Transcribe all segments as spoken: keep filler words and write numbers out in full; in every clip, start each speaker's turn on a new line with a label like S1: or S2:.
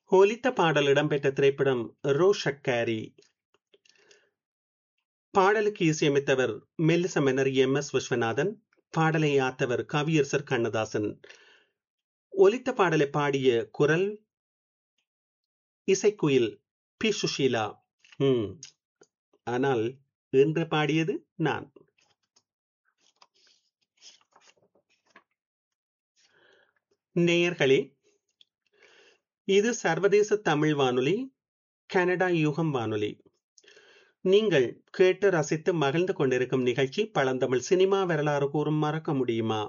S1: ஒலித்த பாடல் இடம்பெற்ற திரைப்படம் ரோஷக்காரி. பாடலுக்கு இசையமைத்தவர் மெல்லிச மன்னர் எம் எஸ் விஸ்வநாதன். பாடலை யாத்தவர் கவியரசர் கண்ணதாசன். ஒலித்த பாடலை பாடிய குரல் இசைக்குயில் பி சுஷீலா. ம் ஆனால் என்று பாடியது நான். நேயர்களே, இது சர்வதேச தமிழ் வானொலி, கனடா யுகம் வானொலி. நீங்கள் கேட்டு ரசித்து மகிழ்ந்து கொண்டிருக்கும் நிகழ்ச்சி பழந்தமிழ் சினிமா வரலாறு கூறும் மறக்க முடியுமா.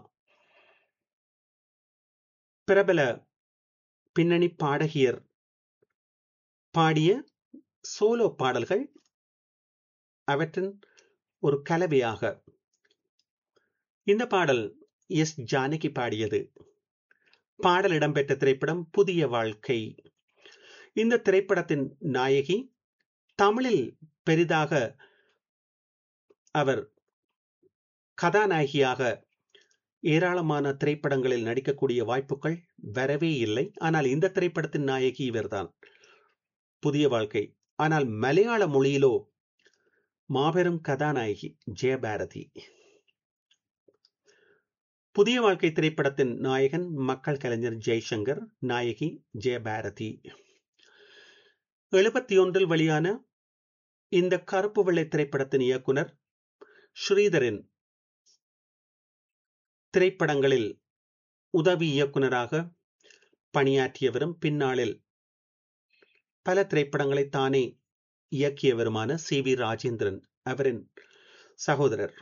S1: பிரபல பின்னணி பாடகியர் பாடிய சோலோ பாடல்கள், அவற்றின் ஒரு கலவையாக. இந்த பாடல் எஸ் ஜானகி பாடியது. பாடல் இடம்பெற்ற திரைப்படம் புதிய வாழ்க்கை. இந்த திரைப்படத்தின் நாயகி. தமிழில் பெரிதாக அவர் கதாநாயகியாக ஏராளமான திரைப்படங்களில் நடிக்கக்கூடிய வாய்ப்புகள் வரவே இல்லை. ஆனால் இந்த திரைப்படத்தின் நாயகி இவர்தான், புதிய வாழ்க்கை. ஆனால் மலையாள மொழியிலோ மாபெரும் கதாநாயகி ஜெயபாரதி. புதிய வாழ்க்கை திரைப்படத்தின் நாயகன் மக்கள் கலைஞர் ஜெய்சங்கர், நாயகி ஜெயபாரதி. எழுபத்தி ஒன்றில் வெளியான இந்த கருப்பு வெள்ளை திரைப்படத்தின் இயக்குனர் ஸ்ரீதரின் திரைப்படங்களில் உதவி இயக்குனராக பணியாற்றியவரும் பின்னாளில் பல திரைப்படங்களை தானே இயக்கியவருமான சி வி ராஜேந்திரன் அவரின் சகோதரர்.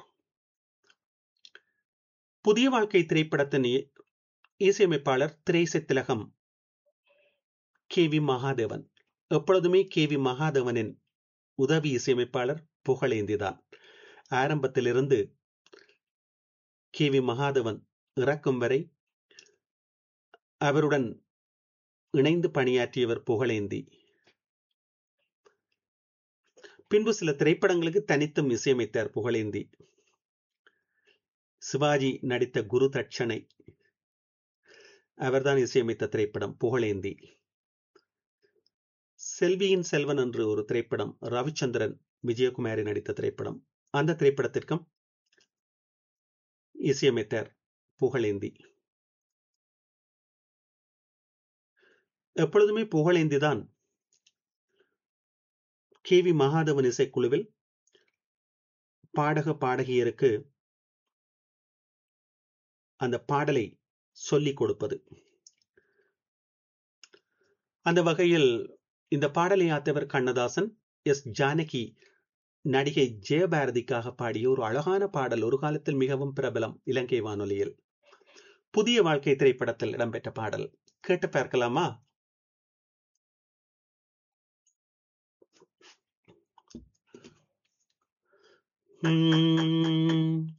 S1: புதிய வாழ்க்கை திரைப்படத்தின் இசையமைப்பாளர் திரைசை திலகம் கே வி மகாதேவன். எப்பொழுதுமே கே வி மகாதேவனின் உதவி இசையமைப்பாளர் புகழேந்திதான். ஆரம்பத்திலிருந்து கே வி மகாதேவன் இறக்கும் வரை அவருடன் இணைந்து பணியாற்றியவர் புகழேந்தி. பின்பு சில திரைப்படங்களுக்கு தனித்தும் இசையமைத்தார் புகழேந்தி. சிவாஜி நடித்த குரு தட்சணை அவர்தான் இசையமைத்த திரைப்படம் புகழேந்தி. செல்வியின் செல்வன் என்று ஒரு திரைப்படம், ரவிச்சந்திரன் விஜயகுமாரி நடித்த திரைப்படம். அந்த திரைப்படத்திற்கும் இசையமைத்தார் புகழேந்தி. எப்பொழுதுமே புகழேந்தி தான் கே வி மகாதேவன் இசைக்குழுவில் பாடக பாடகியருக்கு அந்த பாடலை சொல்லிக் கொடுப்பது. அந்த வகையில் இந்த பாடலை ஆத்தவர் கண்ணதாசன். எஸ் ஜானகி நடிகை ஜெயபாரதிக்காக பாடிய ஒரு அழகான பாடல், ஒரு காலத்தில் மிகவும் பிரபலம் இலங்கை வானொலியில். புதிய வாழ்க்கை திரைப்படத்தில் இடம்பெற்ற பாடல். கேட்டு பார்க்கலாமா? உம்